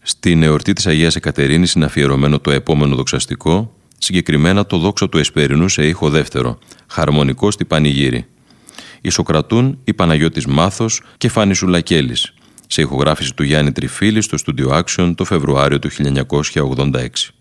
Στην εορτή της Αγίας Εκατερίνης είναι αφιερωμένο το επόμενο δοξαστικό, συγκεκριμένα το δόξα του Εσπερινού σε ήχο δεύτερο, χαρμονικό στη Πανηγύρη. Ισοκρατούν η Παναγιώτης Μάθος και Φάνης Σουλακέλης, σε ηχογράφηση του Γιάννη Τριφίλη στο Studio Action το Φεβρουάριο του 1986.